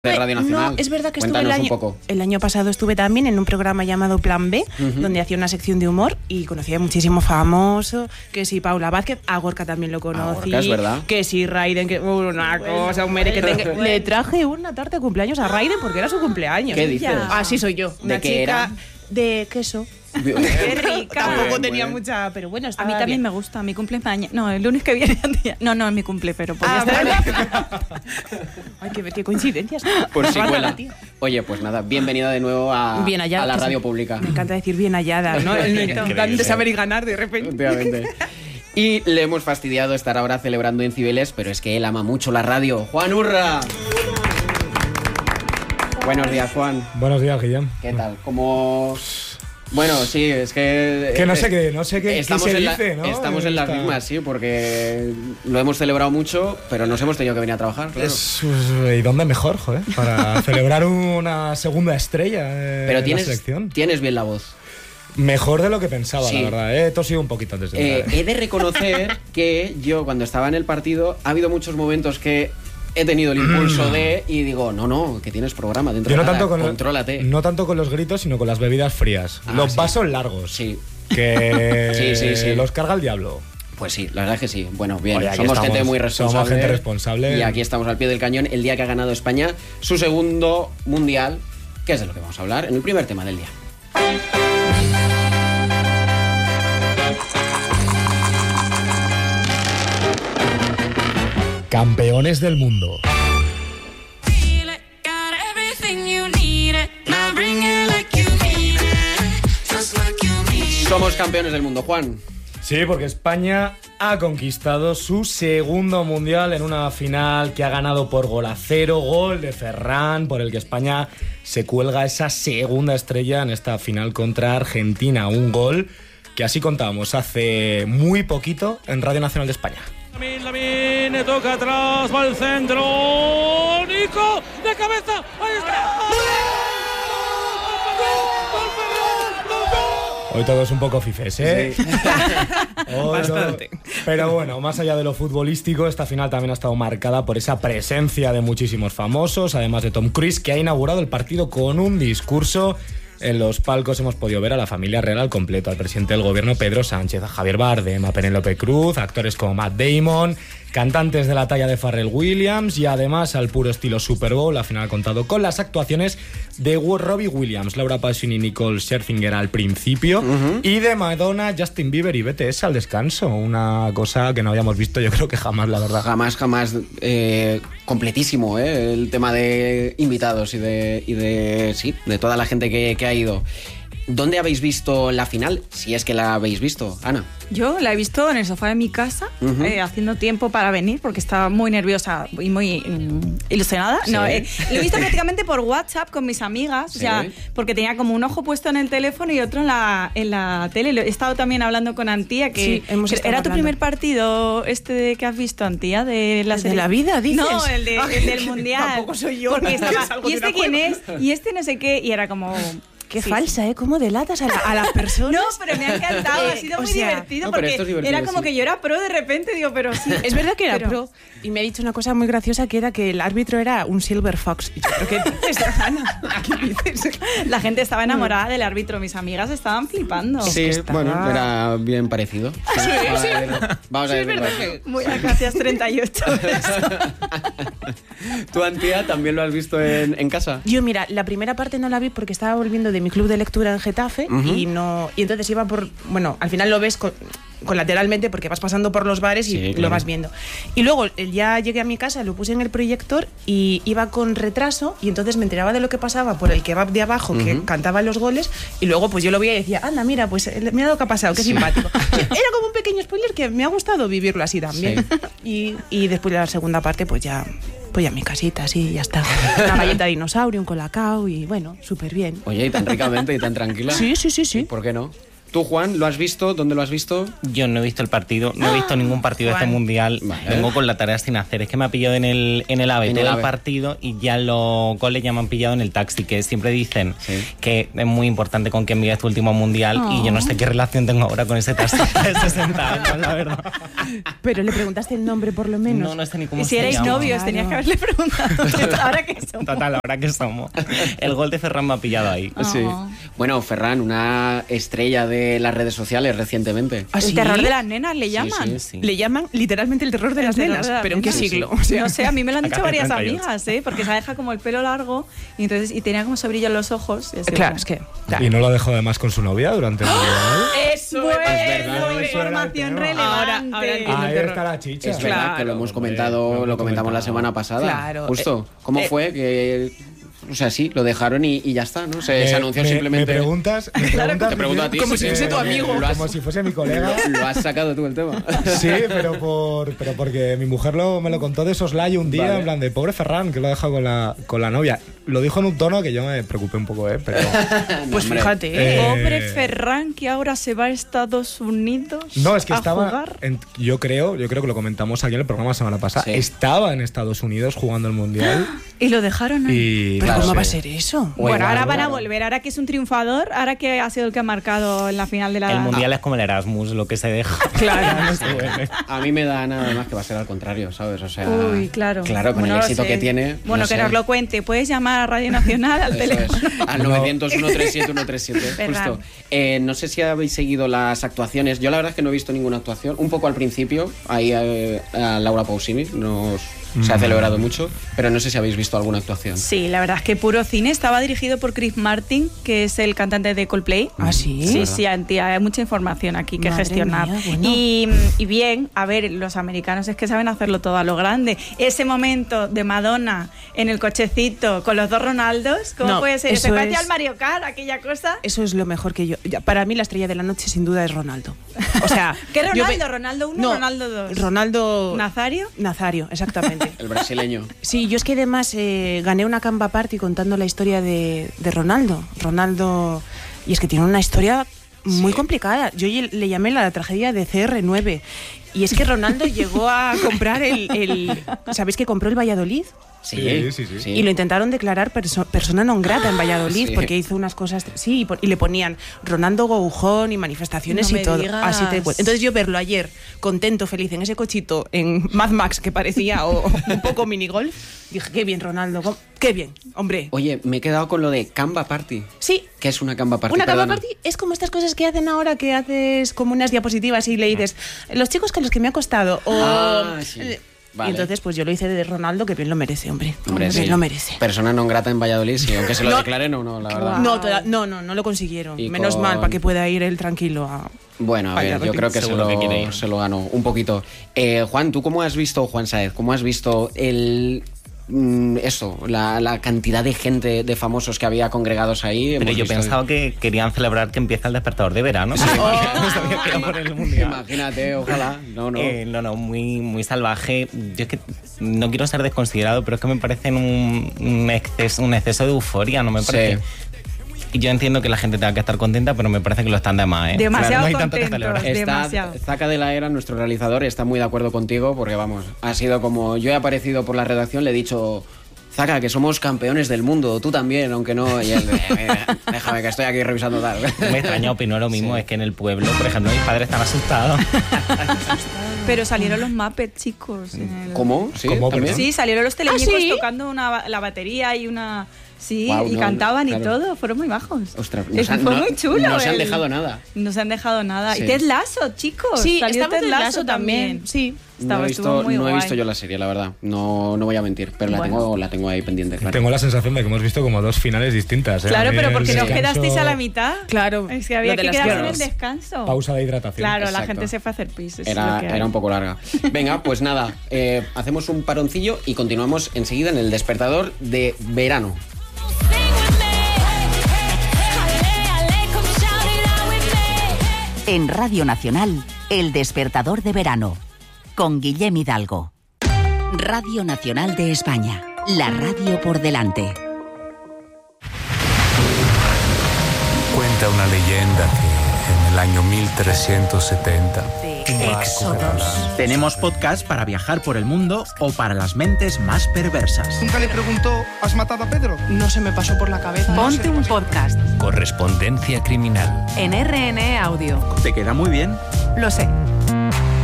de Radio Nacional. No, es verdad que Cuéntanos estuve el año pasado estuve también en un programa llamado Plan B, donde hacía una sección de humor y conocía muchísimo famoso, que si Paula Vázquez, a Gorka también lo conocí, Gorka, es verdad. Que si Raiden, que una cosa, un mere que tenga. Le traje una tarta de cumpleaños a Raiden porque era su cumpleaños. ¿Qué dices? Así soy yo, una ¿De qué chica era? de queso. Qué rica. Tampoco tenía mucha, pero bueno, A mí también me gusta. Mi cumple es mañana. No, el lunes que viene. No es mi cumple, pero podría estar. Vale. Ay, qué coincidencias. Por si cuela. Oye, pues nada, bienvenida de nuevo a la radio pública. Me encanta decir bien hallada, ¿no? De saber y ganar de repente. Efectivamente. Y le hemos fastidiado estar ahora celebrando en Cibeles, pero es que él ama mucho la radio. ¡Juan Urra! Buenos días, Juan. Buenos días, Guillem. ¿Qué tal? ¿Cómo...? Bueno, sí, es que... Que no sé qué estamos se en dice, ¿no? Estamos en las mismas, sí, porque lo hemos celebrado mucho, pero nos hemos tenido que venir a trabajar, claro. ¿Y dónde mejor, joder? Para celebrar una segunda estrella pero en la selección. Tienes bien la voz. Mejor de lo que pensaba, Sí. la verdad. He tosido un poquito antes de entrar. He de reconocer que yo, cuando estaba en el partido, ha habido muchos momentos que he tenido el impulso y digo, no, que tienes programa dentro Yo de no tanto contrólate. no tanto con los gritos, sino con las bebidas frías. Los sí. vasos largos. Sí, Que Sí. los carga el diablo. pues sí, la verdad es que sí. Bueno, bien, Oye, aquí somos estamos, gente muy responsable. Somos gente responsable. Y aquí estamos al pie del cañón el día que ha ganado España su segundo mundial, que es de lo que vamos a hablar en el primer tema del día. Campeones del mundo. Somos campeones del mundo, Juan. Sí, porque España ha conquistado su segundo mundial en una final que ha ganado por 0-0, gol de Ferran, por el que España se cuelga esa segunda estrella en esta final contra Argentina. Un gol que así contábamos hace muy poquito en Radio Nacional de España. Lamine, toca atrás, va al centro, Nico, de cabeza, ahí está. Hoy todo es un poco fifes, ¿eh? Sí. Bastante. Pero bueno, más allá de lo futbolístico, esta final también ha estado marcada por esa presencia de muchísimos famosos, además de Tom Cruise, que ha inaugurado el partido con un discurso. En los palcos hemos podido ver a la familia real al completo, al presidente del gobierno Pedro Sánchez, a Javier Bardem, a Penélope Cruz, actores como Matt Damon, cantantes de la talla de Pharrell Williams y además al puro estilo Super Bowl. La final ha contado con las actuaciones de Robbie Williams, Laura Pausini y Nicole Scherzinger al principio y de Madonna, Justin Bieber y BTS al descanso. Una cosa que no habíamos visto yo creo que jamás, la verdad. Jamás, completísimo, el tema de invitados y de toda la gente que ha ido. ¿Dónde habéis visto la final? Si es que la habéis visto, Ana. Yo la he visto en el sofá de mi casa, haciendo tiempo para venir, porque estaba muy nerviosa y muy ilusionada. Sí. No, lo he visto prácticamente por WhatsApp con mis amigas, Sí. o sea, porque tenía como un ojo puesto en el teléfono y otro en la tele. He estado también hablando con Antía, que Sí, hemos estado ¿era tu hablando. primer partido que has visto, Antía? De la ¿El serie? de la vida, dices? No, el del Mundial. Tampoco soy yo. Porque estaba, Salgo ¿y de este una quién cueva. es? Y este no sé qué, y era como... Qué Sí, falsa, ¿eh? ¿Cómo delatas a las personas? No, pero me ha encantado, ha sido O muy sea, divertido, no, pero porque esto es divertido, era como sí. que yo era pro de repente, digo, pero sí. Es verdad que era Pero- pro. Y me ha dicho una cosa muy graciosa, que era que el árbitro era un Silver Fox. Y yo, ¿pero qué dices, Ana? ¿Qué dices? La gente estaba enamorada del árbitro, mis amigas estaban flipando. Sí, estaba- bueno, era bien parecido. Vamos a ver. Muy gracias, 38. ¿Tu Antía también lo has visto en casa? Yo, mira, la primera parte no la vi porque estaba volviendo de mi club de lectura en Getafe y entonces iba por... Bueno, al final lo ves colateralmente porque vas pasando por los bares y Sí, lo claro. vas viendo. Y luego ya llegué a mi casa, lo puse en el proyector y iba con retraso y entonces me enteraba de lo que pasaba por el kebab de abajo que cantaba los goles y luego pues yo lo veía y decía, anda, mira, pues mira lo que ha pasado, qué simpático. Era como un pequeño spoiler que me ha gustado vivirlo así también. Y después de la segunda parte pues ya en mi casita, sí, ya está. Una galleta de dinosaurio, un colacao y bueno, súper bien. Oye, y tan ricamente y tan tranquila. Sí. ¿Por qué no? ¿Tú, Juan, lo has visto? ¿Dónde lo has visto? Yo no he visto el partido, no he visto ningún partido de este mundial. Vale. Vengo con la tarea sin hacer. Es que me ha pillado en el AVE todo el partido y ya los goles ya me han pillado en el taxi, que siempre dicen que es muy importante con quién vives tu último mundial y yo no sé qué relación tengo ahora con ese taxi de 60 años, la verdad. Pero le preguntaste el nombre por lo menos. No sé ni cómo Y si se erais llama. novios, tenías que haberle preguntado. ¿Ahora qué somos? Total, ahora que somos. El gol de Ferran me ha pillado ahí. Sí. Bueno, Ferran, una estrella de las redes sociales recientemente. ¿Ah, sí? El terror de las nenas le llaman. Sí, sí. Le llaman literalmente el terror de las terror nenas. de las ¿Pero en qué nenas. siglo? Sí. O sea, No sé, a mí me lo han dicho Acá varias 38. amigas, porque se ha dejado como el pelo largo y entonces y tenía como sobrillo en los ojos. Y así claro, como- es que... ¿Y no lo dejó además con su novia durante el mundial? Eso Bueno, verdad, eso era el información tema. relevante. Ahora entiendo. Ahí terror. está la chicha. Es verdad Claro. que lo hemos Hombre, comentado, lo comentamos la semana pasada. Claro. Justo. ¿Cómo fue? Que, o sea, sí, lo dejaron y ya está, ¿no? Se anunció simplemente. Me preguntas, Te pregunto a ti. Como si fuese tu amigo. Como si fuese mi colega. Lo has sacado tú el tema. Sí, pero porque mi mujer me lo contó de soslayo un día, Vale. en plan de pobre Ferran, que lo ha dejado con la novia. Lo dijo en un tono que yo me preocupé un poco, pero... Pues hombre. fíjate. Pobre Ferran, que ahora se va a Estados Unidos No, es que a estaba, jugar. yo creo que lo comentamos aquí en el programa la semana pasada, Sí. estaba en Estados Unidos jugando el Mundial Y lo dejaron ahí. y... ¿Pero Claro, cómo sí. va a ser eso? O Bueno, igual, ahora van a claro. volver, ahora que es un triunfador, ahora que ha sido el que ha marcado en la final de la... El mundial es como el Erasmus, lo que se deja. Claro. No se vuelve. A mí me da nada más que va a ser al contrario, ¿sabes? O sea, Uy, claro. Claro, con Bueno, el lo éxito sé. que tiene. Bueno, no que sé. nos lo cuente. Puedes llamar a Radio Nacional al Eso es, teléfono. al 900 137 137, Ferran. justo. No sé si habéis seguido las actuaciones. Yo la verdad es que no he visto ninguna actuación. Un poco al principio, ahí a Laura Pausini se ha celebrado mucho, pero no sé si habéis visto alguna actuación. Sí, la verdad es que puro cine. Estaba dirigido por Chris Martin, que es el cantante de Coldplay. ¿Ah, sí? Sí, sí, hay mucha información aquí que Madre gestionar. mía, bueno. Y bien, a ver, los americanos es que saben hacerlo todo a lo grande. Ese momento de Madonna en el cochecito con los dos Ronaldos, ¿cómo No, puede ser? eso Se parece es- al Mario Kart, aquella cosa. Eso es lo mejor que yo... Para mí la estrella de la noche sin duda es Ronaldo. O sea... ¿Qué yo Ronaldo? ¿Ronaldo 1 No, Ronaldo 2? Ronaldo... ¿Nazario? Nazario, exactamente. El brasileño. Sí, yo es que además gané una Canva Party contando la historia de Ronaldo. Ronaldo... Y es que tiene una historia muy complicada. Yo le llamé la tragedia de CR9. Y es que Ronaldo llegó a comprar ¿Sabéis que compró el Valladolid? Sí. Y lo intentaron declarar persona non grata en Valladolid Sí. porque hizo unas cosas... Sí, y le ponían Ronaldo Goujón y manifestaciones No y me todo. digas. Así entonces yo verlo ayer, contento, feliz, en ese cochito, en Mad Max, que parecía o un poco minigolf, dije, qué bien, Ronaldo, qué bien, hombre. Oye, me he quedado con lo de Canva Party. Sí. ¿Qué es una Canva Party? Una Canva Perdona. Party es como estas cosas que hacen ahora, que haces como unas diapositivas y le dices, los chicos con los que me ha costado, o... Ah, sí. Vale. Y entonces pues yo lo hice de Ronaldo, que bien lo merece, hombre. Hombre, Bien sí. lo merece. Persona non grata en Valladolid, sí, aunque se lo No. declaren o no, la verdad. No lo consiguieron. Y Menos con- mal, para que pueda ir él tranquilo a... Bueno, a ver, Valladolid. yo creo que Seguro que quiere ir. se lo ganó un poquito. Juan, ¿tú cómo has visto, Juan Saez, cómo has visto la cantidad de gente, de famosos que había congregados ahí? Pero Hemos yo visto- pensaba que querían celebrar que empieza el despertador de verano. No sabía que era por el mundial. Imagínate, ojalá. No. No, muy salvaje. Yo es que no quiero ser desconsiderado, pero es que me parecen un exceso de euforia, no me parece. Sí. Y yo entiendo que la gente tenga que estar contenta, pero me parece que lo están de más, ¿eh? Demasiado no hay tanto que contentos. celebrar. Demasiado. Zaca de la Era, nuestro realizador, está muy de acuerdo contigo porque, vamos, ha sido como... Yo he aparecido por la redacción, le he dicho... Zaca, que somos campeones del mundo, tú también, aunque no... Y él, déjame que estoy aquí revisando tal. Me extraña, opino lo mismo, Sí. es que en el pueblo, por ejemplo, mis padres están asustados. Pero salieron los Muppets, chicos. en el- ¿Cómo? ¿Sí? ¿Cómo, ¿También? perdón? Sí, salieron los teleñecos ¿sí? tocando la batería y una... Sí, Guau, y no, cantaban claro. y todo, fueron muy bajos. Ostras, Fue muy chulo. No se han el- dejado nada. No se han dejado nada. Sí. Y Ted Lasso, chicos. Sí, salió estaba Ted Ted Lasso también. Sí. Estaba, no he estuvo muy guay. visto yo la serie, la verdad. No voy a mentir, pero Bueno. la tengo ahí pendiente, claro. Tengo la sensación de que hemos visto como dos finales distintas. ¿eh? Claro, A mí pero el porque nos descanso- quedasteis a la mitad. Claro. Es que había Lo de que las quedarse en guerras. el descanso. Pausa de hidratación. Claro, la Exacto. gente se fue a hacer pis. es lo que hay. Era un poco larga. Venga, pues nada, hacemos un paroncillo y continuamos enseguida en el despertador de verano. En Radio Nacional, El Despertador de Verano, con Guillem Hidalgo. Radio Nacional de España, la radio por delante. Cuenta una leyenda que en el año 1370. Éxodos. Tenemos podcast para viajar por el mundo o para las mentes más perversas. Nunca le preguntó, ¿has matado a Pedro? No se me pasó por la cabeza. Ponte un podcast. Correspondencia criminal. En RN Audio. ¿Te queda muy bien? Lo sé.